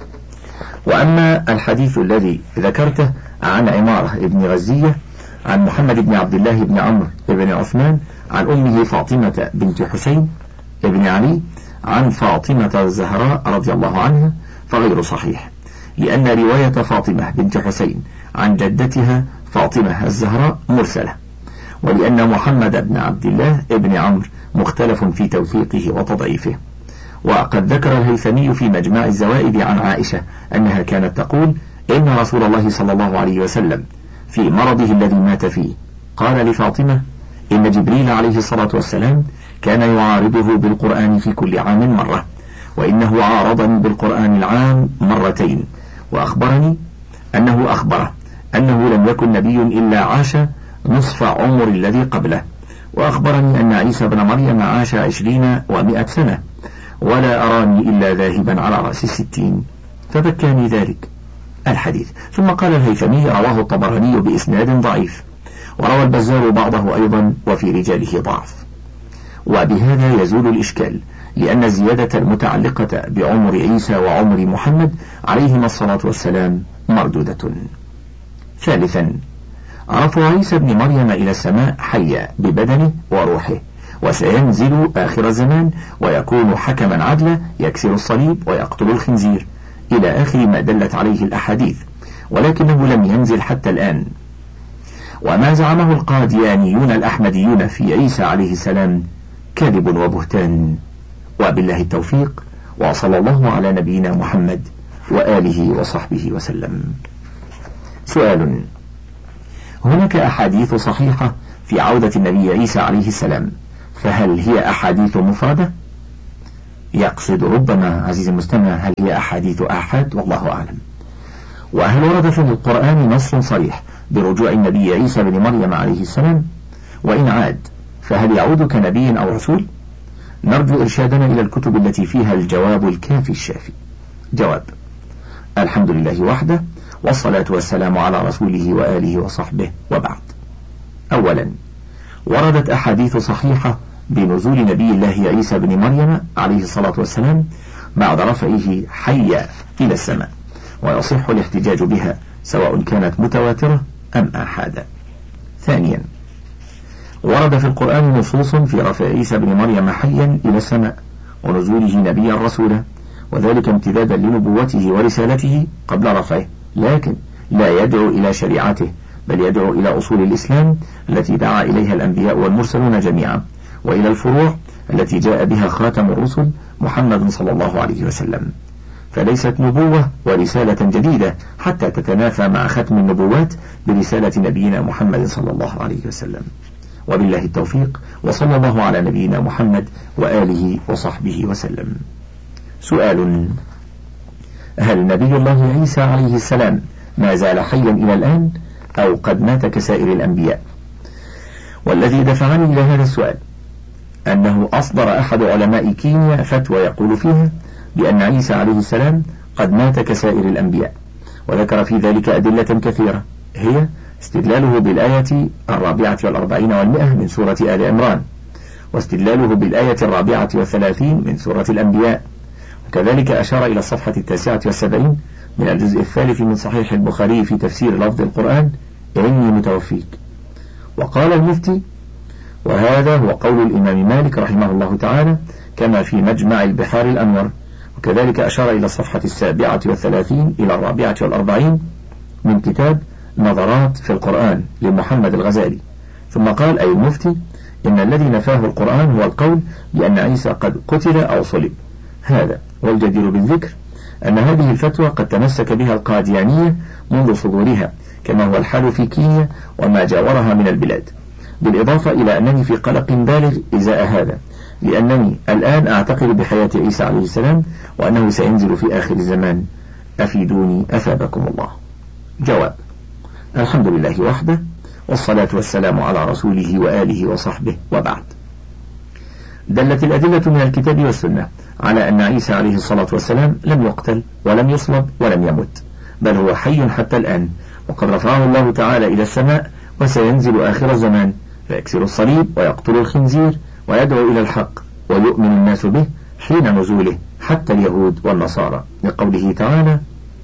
وأما الحديث الذي ذكرته عن عمارة بن غزية عن محمد بن عبد الله بن عمرو بن عثمان عن أمه فاطمة بنت حسين بن علي عن فاطمة الزهراء رضي الله عنها فغير صحيح، لأن رواية فاطمة بنت حسين عن جدتها فاطمة الزهراء مرسلة، ولأن محمد بن عبد الله بن عمرو مختلف في توثيقه وتضعيفه. وقد ذكر الهيثمي في مجمع الزوائد عن عائشة أنها كانت تقول: إن رسول الله صلى الله عليه وسلم في مرضه الذي مات فيه قال لفاطمة: إن جبريل عليه الصلاة والسلام كان يعارضه بالقرآن في كل عام مرة، وإنه عارضني بالقرآن العام مرتين، وأخبرني أنه أخبره أنه لم يكن نبي إلا عاش نصف عمر الذي قبله، وأخبرني أن عيسى بن مريم عاش عشرين ومائة سنة، ولا أراني إلا ذاهبا على رأس الستين، فبكاني ذلك الحديث. ثم قال الهيثمي: رواه الطبراني بإسناد ضعيف، وروى البزار بعضه أيضا وفي رجاله ضعف. وبهذا يزول الإشكال، لأن الزيادة المتعلقة بعمر عيسى وعمر محمد عليهما الصلاة والسلام مردودة. ثالثا، رفع عيسى بن مريم إلى السماء حيا ببدنه وروحه، وسينزل آخر الزمان ويكون حكما عدلا يكسر الصليب ويقتل الخنزير إلى آخر ما دلت عليه الأحاديث، ولكنه لم ينزل حتى الآن. وما زعمه القاديانيون الأحمديون في عيسى عليه السلام كذب وبهتان. وبالله التوفيق، وصلى الله على نبينا محمد وآله وصحبه وسلم. سؤال: هناك أحاديث صحيحة في عودة النبي عيسى عليه السلام، فهل هي أحاديث مفردة؟ يقصد ربما عزيزي المستمع هل هي أحاديث آحاد، والله أعلم. وهل ورد في القرآن نص صريح برجوع النبي عيسى بن مريم عليه السلام؟ وإن عاد فهل يعود كنبي أو رسول؟ نرجو إرشادنا إلى الكتب التي فيها الجواب الكافي الشافي. جواب: الحمد لله وحده، والصلاة والسلام على رسوله وآله وصحبه، وبعد. أولا، وردت أحاديث صحيحة بنزول نبي الله عيسى بن مريم عليه الصلاة والسلام بعد رفعه حيا إلى السماء، ويصح الاحتجاج بها سواء كانت متواترة أم آحادا. ثانيا، ورد في القرآن نصوص في رفع عيسى بن مريم حيا إلى السماء ونزوله نبيا رسولا، وذلك امتدادا لنبوته ورسالته قبل رفعه، لكن لا يدعو إلى شريعته، بل يدعو إلى أصول الإسلام التي دعا إليها الأنبياء والمرسلون جميعا، وإلى الفروع التي جاء بها خاتم الرسل محمد صلى الله عليه وسلم. فليست نبوة ورسالة جديدة حتى تتنافى مع ختم النبوات برسالة نبينا محمد صلى الله عليه وسلم. وبالله التوفيق، وصلى الله على نبينا محمد وآله وصحبه وسلم. سؤال: هل نبي الله عيسى عليه السلام ما زال حيا إلى الآن أو قد مات كسائر الأنبياء؟ والذي دفعني إلى هذا السؤال أنه أصدر أحد علماء كينيا فتوى يقول فيها بأن عيسى عليه السلام قد مات كسائر الأنبياء، وذكر في ذلك أدلة كثيرة، هي استدلاله بالآية الرابعة والأربعين والمئة من سورة آل عمران، واستدلاله بالآية الرابعة والثلاثين من سورة الأنبياء، وكذلك أشار إلى الصفحة التاسعة والسبعين من الجزء الثالث من صحيح البخاري في تفسير لفظ القرآن: إني متوفيك. وقال المفتي: وهذا هو قول الإمام مالك رحمه الله تعالى كما في مجمع البحار الأنور. وكذلك أشار إلى الصفحة السابعة والثلاثين إلى الرابعة والأربعين من كتاب نظرات في القرآن لمحمد الغزالي. ثم قال أي المفتي: إن الذي نفاه القرآن هو القول بأن عيسى قد قتل أو صلب. هذا والجدير بالذكر أن هذه الفتوى قد تمسك بها القاديانية منذ صدورها، كما هو الحال في كينيا وما جاورها من البلاد، بالإضافة إلى أنني في قلق بالغ إزاء هذا، لأنني الآن أعتقد بحياة عيسى عليه السلام وأنه سينزل في آخر الزمان. أفيدوني أثابكم الله. جواب: الحمد لله وحده، والصلاة والسلام على رسوله وآله وصحبه، وبعد. دلت الأدلة من الكتاب والسنة على أن عيسى عليه الصلاة والسلام لم يقتل ولم يصلب ولم يمت، بل هو حي حتى الآن، وقد رفعه الله تعالى إلى السماء، وسينزل آخر الزمان فيكسر الصليب ويقتل الخنزير ويدعو إلى الحق، ويؤمن الناس به حين نزوله حتى اليهود والنصارى، لقوله تعالى: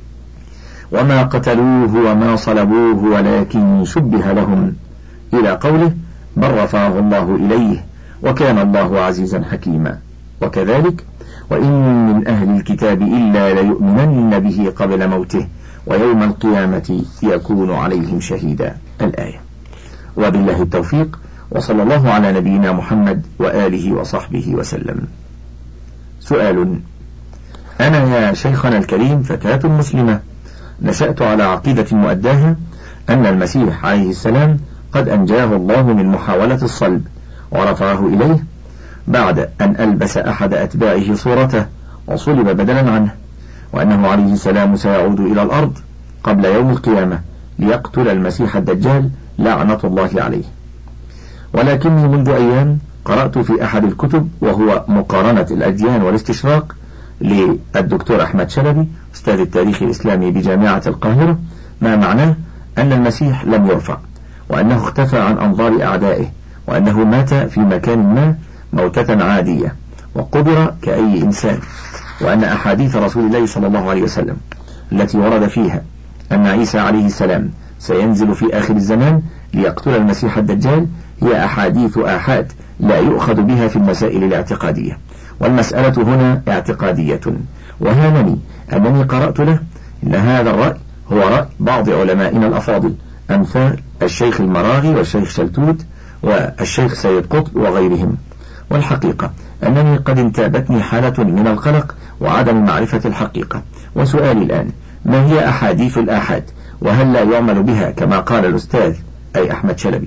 وما قتلوه وما صلبوه ولكن شبه لهم، إلى قوله: بل رفعه الله إليه وكان الله عزيزا حكيما. وكذلك: وإن من أهل الكتاب إلا ليؤمنن به قبل موته ويوم القيامة يكون عليهم شهيدا. الآية. وبالله التوفيق، وصلى الله على نبينا محمد وآله وصحبه وسلم. سؤال: أنا يا شيخنا الكريم فتاة مسلمة، نشأت على عقيدة مؤداها أن المسيح عليه السلام قد أنجاه الله من محاولة الصلب ورفعه إليه بعد أن ألبس أحد أتباعه صورته وصلب بدلا عنه، وأنه عليه السلام سيعود إلى الأرض قبل يوم القيامة ليقتل المسيح الدجال لعنة الله عليه. ولكني منذ أيام قرأت في أحد الكتب، وهو مقارنة الأديان والاستشراق، للدكتور أحمد شلبي أستاذ التاريخ الإسلامي بجامعة القاهرة، ما معناه أن المسيح لم يرفع، وأنه اختفى عن أنظار أعدائه، وأنه مات في مكان ما موتة عادية وقبر كأي إنسان، وأن أحاديث رسول الله صلى الله عليه وسلم التي ورد فيها أن عيسى عليه السلام سينزل في آخر الزمان ليقتل المسيح الدجال هي أحاديث آحاد لا يؤخذ بها في المسائل الاعتقادية، والمسألة هنا اعتقادية. وهانني أنني قرأت له إن هذا الرأي هو رأي بعض علمائنا الأفاضل أمثال الشيخ المراغي والشيخ شلتوت والشيخ سيد قطب وغيرهم. والحقيقة أنني قد انتابتني حالة من القلق وعدم معرفة الحقيقة. وسؤالي الآن: ما هي أحاديث الآحاد؟ وهل لا يعمل بها كما قال الأستاذ أي أحمد شلبي؟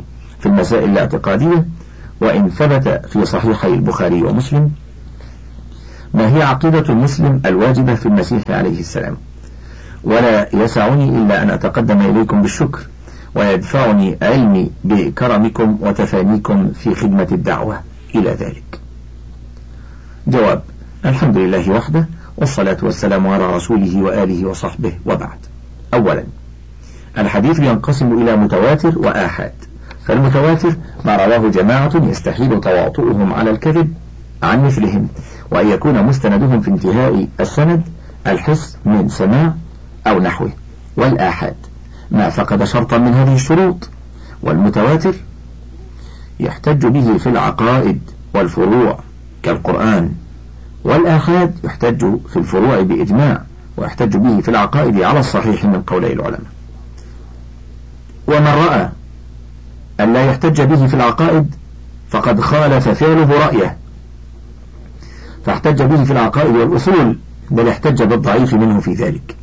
في المسائل الاعتقادية، وإن ثبت في صحيحي البخاري ومسلم. ما هي عقيدة المسلم الواجبة في المسيح عليه السلام؟ ولا يسعني إلا أن أتقدم إليكم بالشكر، ويدفعني علمي بكرمكم وتفانيكم في خدمة الدعوة إلى ذلك. جواب: الحمد لله وحده، والصلاة والسلام على رسوله وآله وصحبه، وبعد. أولا، الحديث ينقسم إلى متواتر وآحاد. فالمتواتر ما رواه جماعة يستحيل تواطؤهم على الكذب عن مثلهم، وأن يكون مستندهم في انتهاء السند الحس من سماع أو نحوه. والآحاد ما فقد شرطا من هذه الشروط. والمتواتر يحتج به في العقائد والفروع كالقرآن، والآحاد يحتج في الفروع بإجماع، ويحتج به في العقائد على الصحيح من قولي العلماء. ومن رأى أن لا يحتج به في العقائد فقد خالف فعله رأيه، فاحتج به في العقائد والأصول، بل احتج بالضعيف منه في ذلك.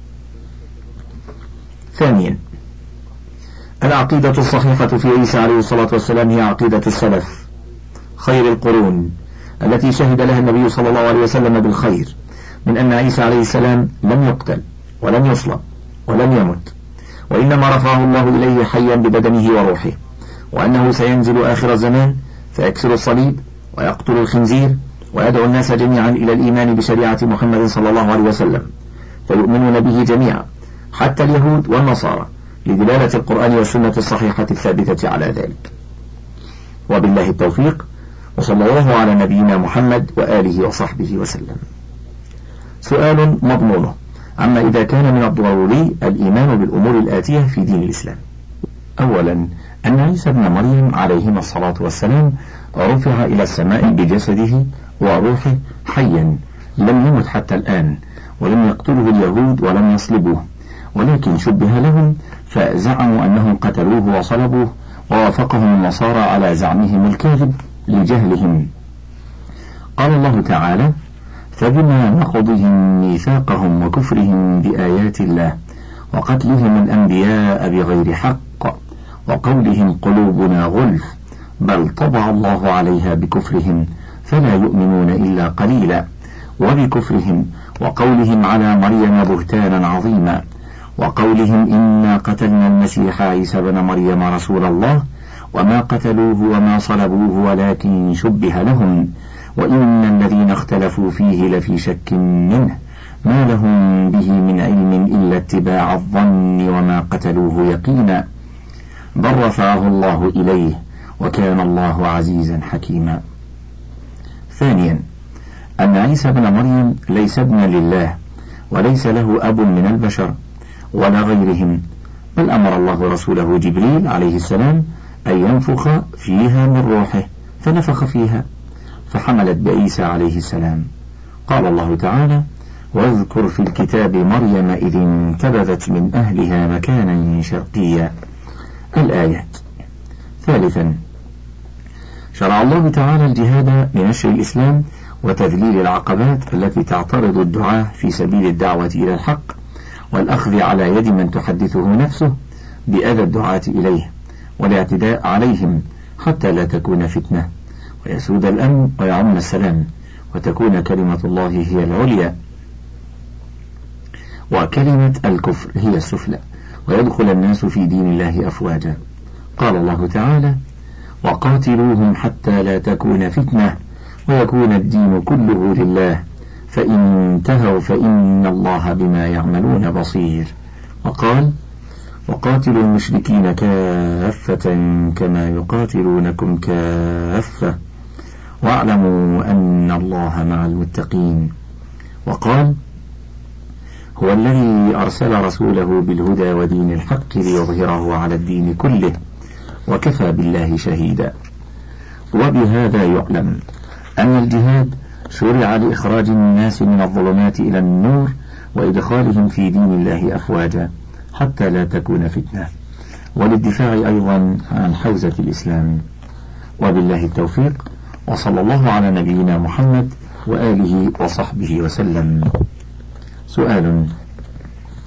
ثانيا، العقيدة الصحيحة في عيسى عليه الصلاة والسلام هي عقيدة السلف خير القرون التي شهد لها النبي صلى الله عليه وسلم بالخير، من أن عيسى عليه السلام لم يقتل ولم يصلب ولم يمت، وإنما رفعه الله إليه حيا ببدنه وروحه، وأنه سينزل آخر الزمان فيكسر الصليب ويقتل الخنزير ويدعو الناس جميعا إلى الإيمان بشريعة محمد صلى الله عليه وسلم، فيؤمنون به جميعا حتى اليهود والنصارى، لدلالة القرآن والسنة الصحيحة الثابتة على ذلك. وبالله التوفيق، وصلى الله على نبينا محمد وآله وصحبه وسلم. سؤال مضمونه: عما إذا كان من الضروري الإيمان بالأمور الآتية في دين الإسلام. أولا، أن عيسى بن مريم عليهما الصلاة والسلام رفع إلى السماء بجسده وروحه حيا، لم يمت حتى الآن، ولم يقتله اليهود ولم يصلبوه، ولكن شبه لهم فزعموا أنهم قتلوه وصلبوه، ووافقهم النصارى على زعمهم الكاذب لجهلهم. قال الله تعالى: فبما نقضهم ميثاقهم وكفرهم بآيات الله وقتلهم الأنبياء بغير حق وقولهم قلوبنا غلف بل طبع الله عليها بكفرهم فلا يؤمنون إلا قليلا، وبكفرهم وقولهم على مريم بهتانا عظيما، وقولهم إنا قتلنا المسيح عيسى بن مريم رسول الله وما قتلوه وما صلبوه ولكن شبه لهم، وإن الذين اختلفوا فيه لفي شك منه ما لهم به من علم إلا اتباع الظن وما قتلوه يقينا، بل رفعه الله إليه وكان الله عزيزا حكيما. ثانيا، أن عيسى بن مريم ليس ابنا لله، وليس له أب من البشر ولا غيرهم، بل أمر الله رسوله جبريل عليه السلام أن ينفخ فيها من روحه، فنفخ فيها فحملت بعيسى عليه السلام. قال الله تعالى: واذكر في الكتاب مريم إذ انتبذت من أهلها مكانا شرقيا. الآيات. ثالثا، شرع الله تعالى الجهاد لنشر الإسلام وتذليل العقبات التي تعترض الدعاة في سبيل الدعوة إلى الحق، والأخذ على يد من تحدثه نفسه بأذى الدعاة إليه والاعتداء عليهم حتى لا تكون فتنة ويسود الأمن ويعم السلام، وتكون كلمة الله هي العليا وكلمة الكفر هي السفلى، ويدخل الناس في دين الله أفواجا. قال الله تعالى: وقاتلوهم حتى لا تكون فتنة ويكون الدين كله لله فإن انتهوا فإن الله بما يعملون بصير. وقال: وقاتلوا المشركين كافة كما يقاتلونكم كافة واعلموا أن الله مع المتقين. وقال: هو الذي أرسل رسوله بالهدى ودين الحق ليظهره على الدين كله وكفى بالله شهيدا. وبهذا يعلم أن الجهاد شرع لإخراج الناس من الظلمات إلى النور وإدخالهم في دين الله أفواجا حتى لا تكون فتنة، وللدفاع أيضا عن حوزة الإسلام. وبالله التوفيق، وصلى الله على نبينا محمد وآله وصحبه وسلم. سؤال: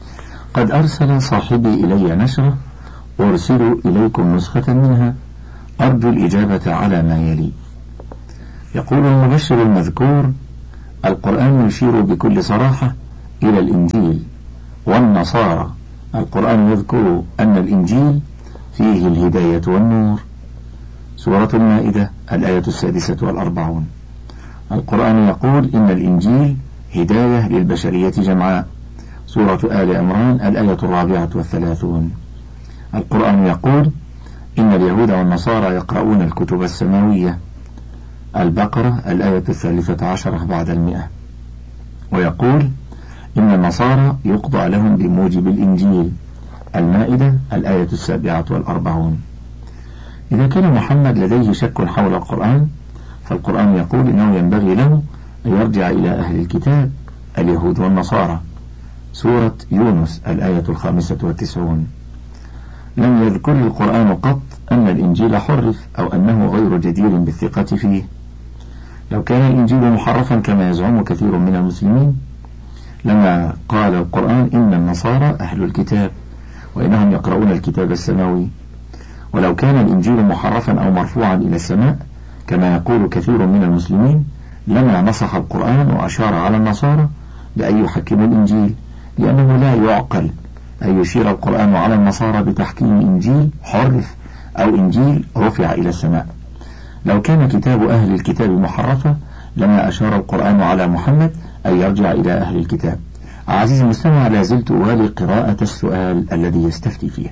قد أرسل صاحبي إلي نشرة أرسل إليكم نسخة منها أرجو الإجابة على ما يلي. يقول المبشر المذكور: القرآن يشير بكل صراحة إلى الإنجيل والنصارى. القرآن يذكر أن الإنجيل فيه الهداية والنور. سورة المائدة الآية السادسة والأربعون. القرآن يقول إن الإنجيل هداية للبشرية جمعاء. سورة آل عمران الآية الرابعة والثلاثون. القرآن يقول إن اليهود والنصارى يقرؤون الكتب السماوية. البقرة الآية الثالثة عشرة بعد المئة. ويقول إن النصارى يقضى لهم بموجب الإنجيل. المائدة الآية السابعة والأربعون. إذا كان محمد لديه شك حول القرآن، فالقرآن يقول إنه ينبغي له أن يرجع إلى أهل الكتاب اليهود والنصارى. سورة يونس الآية الخامسة والتسعون. لم يذكر القرآن قط أن الإنجيل حرف أو أنه غير جدير بالثقة فيه. لو كان الإنجيل محرفا كما يزعم كثير من المسلمين لما قال القرآن إن النصارى أهل الكتاب وإنهم يقرؤون الكتاب السماوي. ولو كان الإنجيل محرفا أو مرفوعا إلى السماء كما يقول كثير من المسلمين لما نصح القرآن وأشار على النصارى بأن يحكموا الإنجيل، لأنه لا يعقل أن يشير القرآن على النصارى بتحكيم إنجيل حرف أو إنجيل رفع إلى السماء. لو كان كتاب أهل الكتاب محرفا لما أشار القرآن على محمد أن يرجع إلى أهل الكتاب. عزيزي المستمع، لا زلت أوالي قراءة السؤال الذي يستفتي فيه: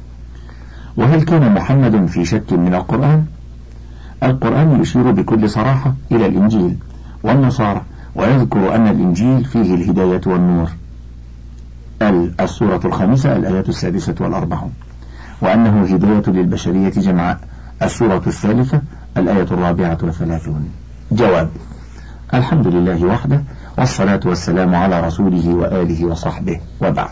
وهل كان محمد في شك من القرآن؟ القرآن يشير بكل صراحة إلى الإنجيل والنصارى، ويذكر أن الإنجيل فيه الهداية والنور. السورة الخامسة الآية السادسة والأربعون. وأنه هداية للبشرية جمعاء. السورة الثالثة الآية الرابعة والثلاثون. جواب: الحمد لله وحده، والصلاة والسلام على رسوله وآله وصحبه، وبعد.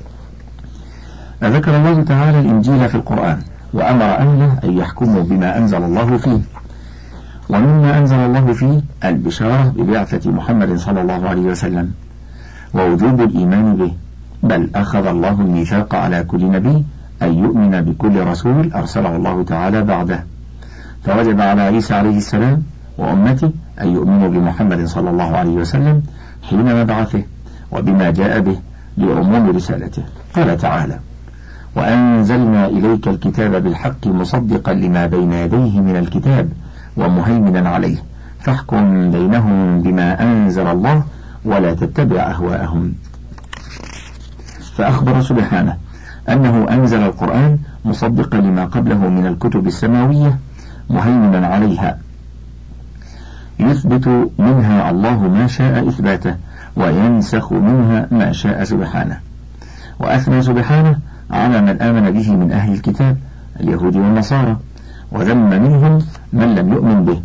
ذكر الله تعالى الإنجيل في القرآن وأمر أهله أن يحكموا بما أنزل الله فيه، ومما أنزل الله فيه البشارة ببعثة محمد صلى الله عليه وسلم ووجوب الإيمان به، بل أخذ الله الميثاق على كل نبي أن يؤمن بكل رسول أرسله الله تعالى بعده، فوجب على عيسى عليه السلام وأمته أن يؤمنوا بمحمد صلى الله عليه وسلم حين مبعثه وبما جاء به لعموم رسالته. قال تعالى: وأنزلنا إليك الكتاب بالحق مصدقا لما بين يديه من الكتاب ومهيمنا عليه فاحكم بينهم بما أنزل الله ولا تتبع أهواءهم. فأخبر سبحانه أنه أنزل القرآن مصدقا لما قبله من الكتب السماوية مهيمنا عليها، يثبت منها الله ما شاء إثباته وينسخ منها ما شاء سبحانه. وأثنى سبحانه على من آمن به من أهل الكتاب اليهود والنصارى، وذم منهم من لم يؤمن به،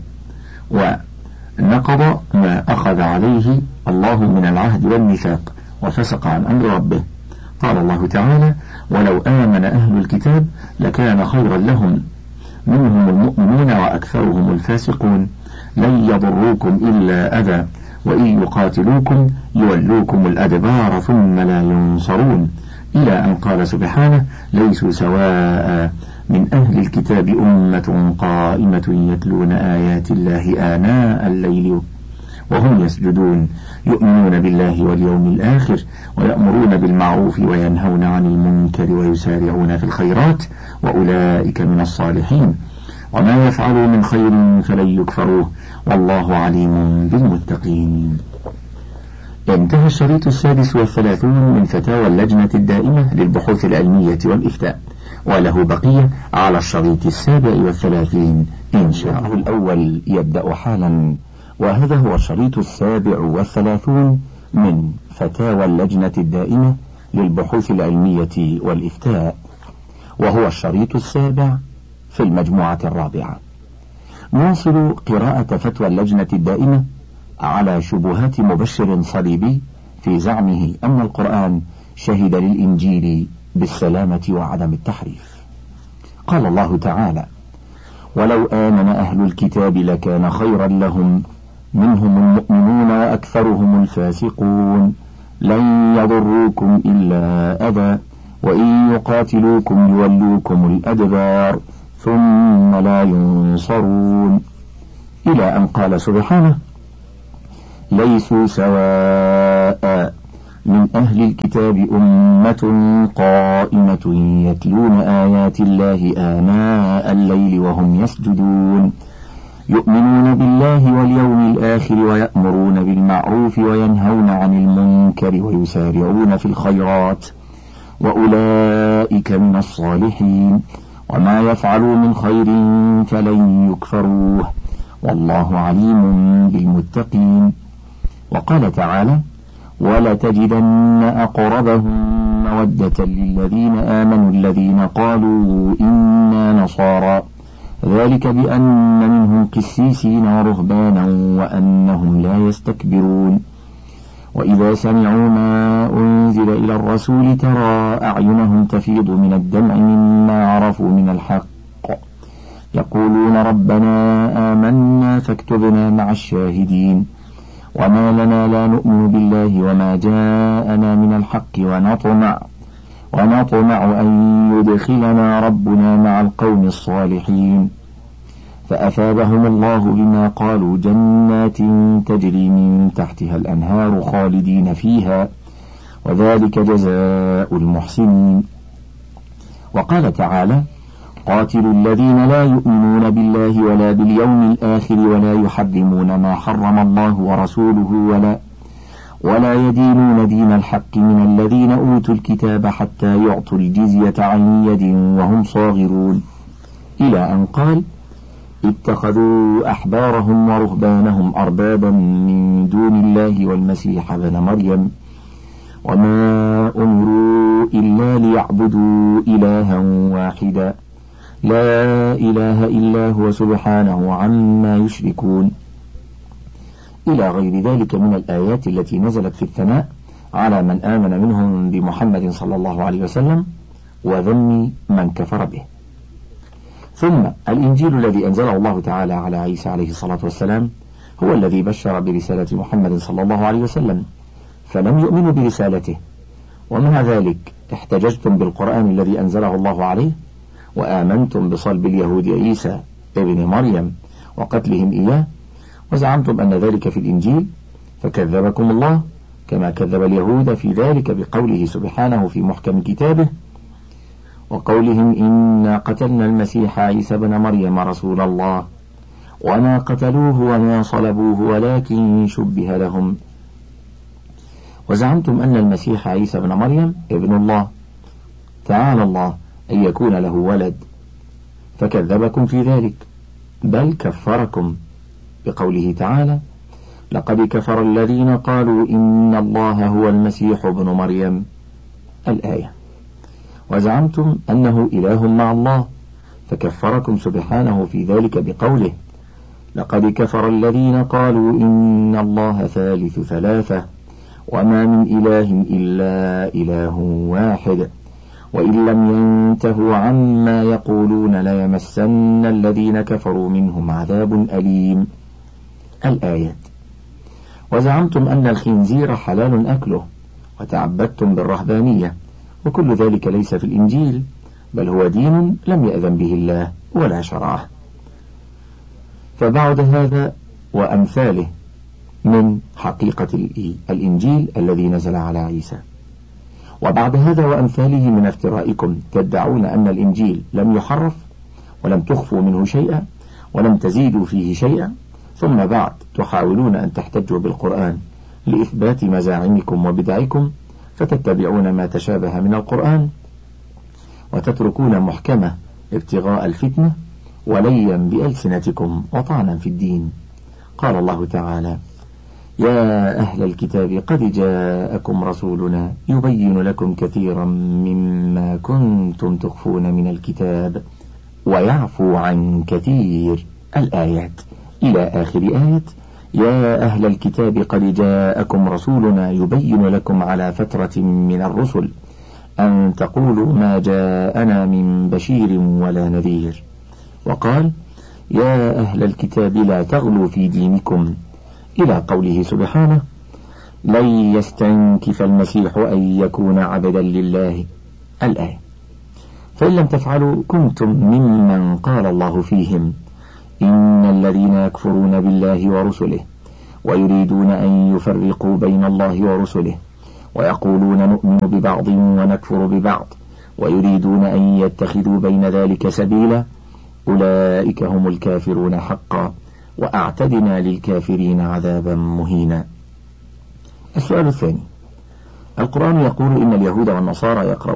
ونقض ما أخذ عليه الله من العهد والميثاق وفسق عن أمر ربه. قال الله تعالى: ولو آمن أهل الكتاب لكان خيرا لهم منهم المؤمنون وأكثرهم الفاسقون لن يضروكم إلا أذى وإن يقاتلوكم يولوكم الأدبار ثم لا ينصرون، إلى أن قال سبحانه: ليسوا سواء من أهل الكتاب أمة قائمة يتلون آيات الله آناء الليل وهم يسجدون يؤمنون بالله واليوم الآخر ويأمرون بالمعروف وينهون عن المنكر ويسارعون في الخيرات وأولئك من الصالحين وما يفعلوا من خير فلن يكفروه والله عليم بالمتقين. انتهى الشريط السادس والثلاثون من فتاوى اللجنة الدائمة للبحوث العلمية والإفتاء، وله بقية على الشريط السابع والثلاثين إن شاء الله. الأول يبدأ حالا، وهذا هو الشريط السابع والثلاثون من فتاوى اللجنة الدائمة للبحوث العلمية والإفتاء، وهو الشريط السابع في المجموعة الرابعة. نواصل قراءة فتوى اللجنة الدائمة على شبهات مبشر صليبي في زعمه أن القرآن شهد للإنجيل بالسلامة وعدم التحريف. قال الله تعالى: ولو آمن أهل الكتاب لكان خيرا لهم منهم المؤمنون وأكثرهم الفاسقون لن يضروكم إلا أذى وإن يقاتلوكم يولوكم الأدبار ثم لا ينصرون، إلى أن قال سبحانه: ليسوا سواء من أهل الكتاب أمة قائمة يتلون آيات الله آناء الليل وهم يسجدون يؤمنون بالله واليوم الآخر ويأمرون بالمعروف وينهون عن المنكر ويسارعون في الخيرات وأولئك من الصالحين وما يفعلوا من خير فلن يكفروه والله عليم بالمتقين. وقال تعالى: ولتجدن أقربهم مودة للذين آمنوا الذين قالوا إنا نصارى ذلك بأن منهم قسيسين ورهبانا وأنهم لا يستكبرون. وإذا سمعوا ما أنزل إلى الرسول ترى أعينهم تفيض من الدمع مما عرفوا من الحق يقولون ربنا آمنا فاكتبنا مع الشاهدين وما لنا لا نؤمن بالله وما جاءنا من الحق ونطمع ونطمع أن يدخلنا ربنا مع القوم الصالحين فأثابهم الله بما قالوا جنات تجري من تحتها الأنهار خالدين فيها وذلك جزاء المحسنين. وقال تعالى: قاتلوا الذين لا يؤمنون بالله ولا باليوم الآخر ولا يحرمون ما حرم الله ورسوله ولا ولا يدينون دين الحق من الذين أوتوا الكتاب حتى يعطوا الجزية عن يد وهم صاغرون، إلى أن قال: اتخذوا أحبارهم ورهبانهم أربابا من دون الله والمسيح ابن مريم وما أمروا إلا ليعبدوا إلها واحدا لا إله إلا هو سبحانه عما يشركون، إلى غير ذلك من الآيات التي نزلت في الثناء على من آمن منهم بمحمد صلى الله عليه وسلم وذم من كفر به. ثم الإنجيل الذي أنزله الله تعالى على عيسى عليه الصلاة والسلام هو الذي بشر برسالة محمد صلى الله عليه وسلم فلم يؤمنوا برسالته، ومع ذلك احتججتم بالقرآن الذي أنزله الله عليه وآمنتم بصلب اليهود عيسى ابن مريم وقتلهم إياه وزعمتم أن ذلك في الإنجيل فكذبكم الله كما كذب اليهود في ذلك بقوله سبحانه في محكم كتابه: وقولهم إنا قتلنا المسيح عيسى ابن مريم رسول الله وما قتلوه وما صلبوه ولكن شبه لهم. وزعمتم أن المسيح عيسى ابن مريم ابن الله تعالى الله أن يكون له ولد فكذبكم في ذلك بل كفركم بقوله تعالى: لقد كفر الذين قالوا إن الله هو المسيح ابن مريم الآية. وزعمتم أنه إله مع الله فكفركم سبحانه في ذلك بقوله: لقد كفر الذين قالوا إن الله ثالث ثلاثة وما من إله إلا إله واحد وإن لم ينتهوا عما يقولون ليمسن الذين كفروا منهم عذاب أليم الآيات. وزعمتم أن الخنزير حلال أكله وتعبدتم بالرهبانية وكل ذلك ليس في الإنجيل بل هو دين لم يأذن به الله ولا شرعه. فبعد هذا وأمثاله من حقيقة الإنجيل الذي نزل على عيسى، وبعد هذا وأمثاله من افترائكم تدعون أن الإنجيل لم يحرف ولم تخفوا منه شيئا ولم تزيدوا فيه شيئا، ثم بعد تحاولون أن تحتجوا بالقرآن لإثبات مزاعمكم وبدعكم فتتبعون ما تشابه من القرآن وتتركون محكمة ابتغاء الفتنة وليا بألسنتكم وطعنا في الدين. قال الله تعالى: يا أهل الكتاب قد جاءكم رسولنا يبين لكم كثيرا مما كنتم تخفون من الكتاب ويعفو عن كثير الآيات إلى آخر آية يا أهل الكتاب قد جاءكم رسولنا يبين لكم على فترة من الرسل أن تقولوا ما جاءنا من بشير ولا نذير. وقال: يا أهل الكتاب لا تغلوا في دينكم إلى قوله سبحانه: لن يستنكف المسيح أن يكون عبدا لله الآية. فإن لم تفعلوا كنتم ممن قال الله فيهم إن الذين يكفرون بالله ورسله ويريدون أن يفرقوا بين الله ورسله ويقولون نؤمن ببعض ونكفر ببعض ويريدون أن يتخذوا بين ذلك سبيلا أولئك هم الكافرون حقا وأعتدنا للكافرين عذابا مهينا. السؤال الثاني: القرآن يقول إن اليهود والنصارى يقرؤون